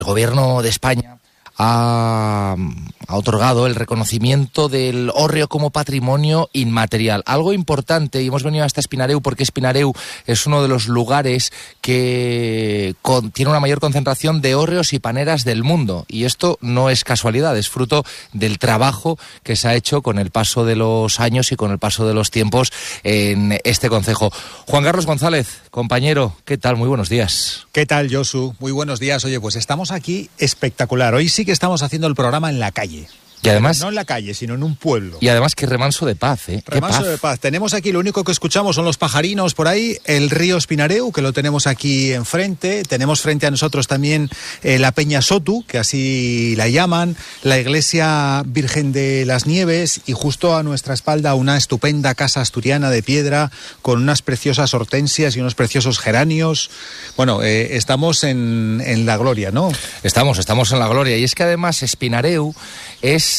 El Gobierno de España ha otorgado el reconocimiento del hórreo como patrimonio inmaterial. Algo importante, y hemos venido hasta Espinareu porque Espinareu es uno de los lugares que tiene una mayor concentración de hórreos y paneras del mundo. Y esto no es casualidad, es fruto del trabajo que se ha hecho con el paso de los años y con el paso de los tiempos en este concejo. Juan Carlos González, compañero, ¿qué tal? Muy buenos días. ¿Qué tal, Josu? Muy buenos días. Oye, pues estamos aquí espectacular. Hoy sí que estamos haciendo el programa en la calle. Y además, no en la calle, sino en un pueblo. Y además, qué remanso de paz, ¿eh? Remanso de paz. Tenemos aquí, lo único que escuchamos son los pajarinos por ahí, el río Espinareu, que lo tenemos aquí enfrente. Tenemos frente a nosotros también la Peña Sotu, que así la llaman, la Iglesia Virgen de las Nieves, y justo a nuestra espalda una estupenda casa asturiana de piedra con unas preciosas hortensias y unos preciosos geranios. Bueno, estamos en la gloria, ¿no? Estamos en la gloria. Y es que además Espinareu es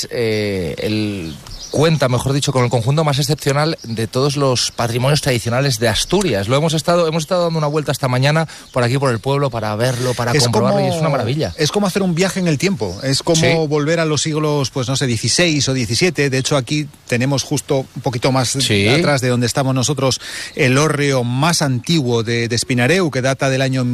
cuenta, mejor dicho, con el conjunto más excepcional de todos los patrimonios tradicionales de Asturias. Hemos estado dando una vuelta esta mañana por aquí, por el pueblo, para verlo, para comprobarlo, y es una maravilla. Es como hacer un viaje en el tiempo, es como volver a los siglos, pues no sé, XVI o XVII. De hecho, aquí tenemos justo un poquito más atrás de donde estamos nosotros el hórreo más antiguo de Espinareu, que data del año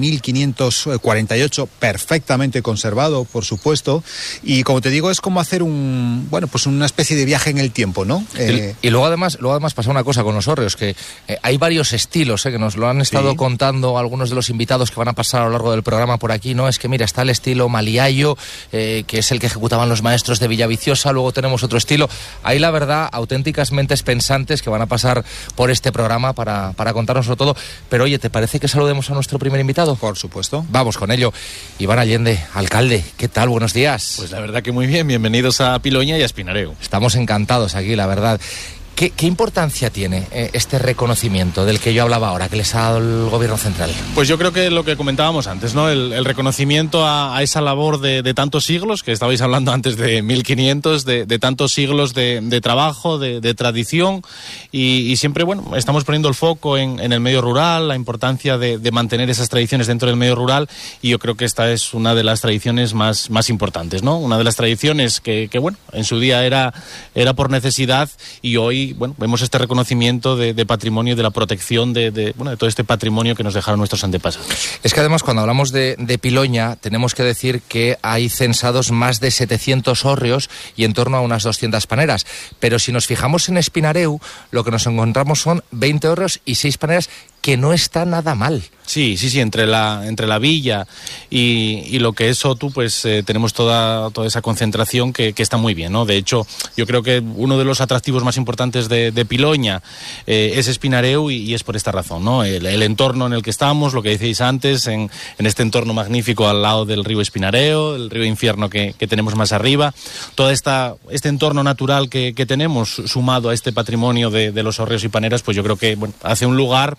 1548, perfectamente conservado, por supuesto. Y como te digo, es como hacer una especie de viaje en el tiempo, ¿no? Y luego además pasa una cosa con los hórreos, que hay varios estilos, que nos lo han estado contando algunos de los invitados que van a pasar a lo largo del programa por aquí, ¿no? Es que mira, está el estilo maliayo, que es el que ejecutaban los maestros de Villaviciosa. Luego tenemos otro estilo. Hay, la verdad, auténticas mentes pensantes que van a pasar por este programa para contárnoslo todo. Pero oye, ¿te parece que saludemos a nuestro primer invitado? Por supuesto. Vamos con ello. Iván Allende, alcalde, ¿qué tal? Buenos días. Pues la verdad que muy bien, bienvenidos a Piloña y a Espinareu. Estamos encantados aquí, la verdad. ¿Qué importancia tiene este reconocimiento del que yo hablaba ahora, que les ha dado el Gobierno central? Pues yo creo que lo que comentábamos antes, ¿no? El reconocimiento a esa labor de tantos siglos, que estabais hablando antes de 1500, de tantos siglos de trabajo, de tradición, y siempre, bueno, estamos poniendo el foco en el medio rural, la importancia de mantener esas tradiciones dentro del medio rural, y yo creo que esta es una de las tradiciones más importantes, ¿no? Una de las tradiciones que bueno, en su día era por necesidad, y hoy, bueno, vemos este reconocimiento de patrimonio y de la protección de todo este patrimonio que nos dejaron nuestros antepasados. Es que además, cuando hablamos de Piloña, tenemos que decir que hay censados más de 700 hórreos y en torno a unas 200 paneras. Pero si nos fijamos en Espinareu, lo que nos encontramos son 20 hórreos y 6 paneras, que no está nada mal. Sí, entre la villa y lo que es Sotu, pues tenemos toda esa concentración que está muy bien, ¿no? De hecho, yo creo que uno de los atractivos más importantes de Piloña es Espinareu, y es por esta razón, ¿no? El entorno en el que estamos, lo que decíais antes, en este entorno magnífico al lado del río Espinareu, el río Infierno que tenemos más arriba, todo este entorno natural que tenemos, sumado a este patrimonio de los hórreos y paneras, pues yo creo que, bueno, hace un lugar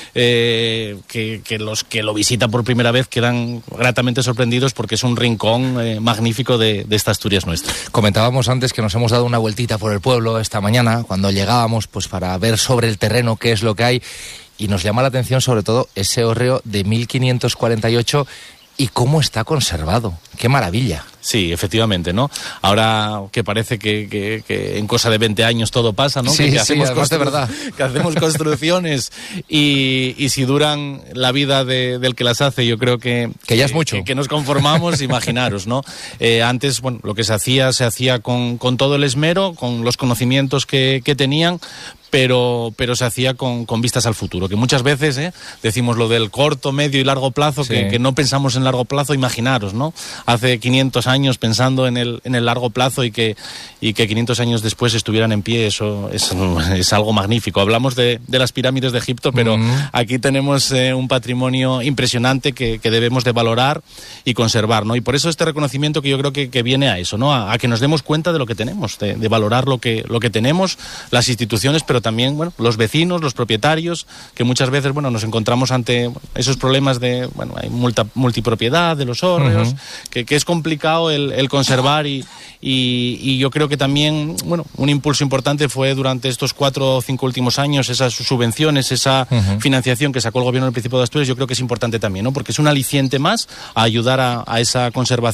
que los que lo visitan por primera vez quedan gratamente sorprendidos, porque es un rincón magnífico de esta Asturias nuestra. Comentábamos antes que nos hemos dado una vueltita por el pueblo esta mañana, cuando llegábamos, pues para ver sobre el terreno qué es lo que hay, y nos llama la atención sobre todo ese hórreo de 1548 y cómo está conservado. ¡Qué maravilla! Sí, efectivamente, ¿no? Ahora que parece que en cosa de 20 años todo pasa, ¿no? Sí, que hacemos de verdad. Que hacemos construcciones y si duran la vida del que las hace, yo creo que ya es mucho. Que nos conformamos, imaginaros, ¿no? Antes, bueno, lo que se hacía con todo el esmero, con los conocimientos que tenían, pero se hacía con vistas al futuro, que muchas veces decimos lo del corto, medio y largo plazo, que no pensamos en largo plazo. Imaginaros, ¿no? Hace 500 años pensando en el largo plazo y que 500 años después estuvieran en pie, eso es algo magnífico. Hablamos de las pirámides de Egipto, pero aquí tenemos un patrimonio impresionante que debemos de valorar y conservar, ¿no? Y por eso este reconocimiento, que yo creo que viene a eso, ¿no? A que nos demos cuenta de lo que tenemos, de valorar lo que tenemos, las instituciones, pero también, bueno, los vecinos, los propietarios, que muchas veces, bueno, nos encontramos ante esos problemas de, bueno, hay multipropiedad de los hórreos, es complicado el conservar y yo creo que también, bueno, un impulso importante fue durante estos 4 o 5 últimos años esas subvenciones, esa financiación que sacó el gobierno del Principado de Asturias. Yo creo que es importante también, ¿no? Porque es un aliciente más a ayudar a esa conservación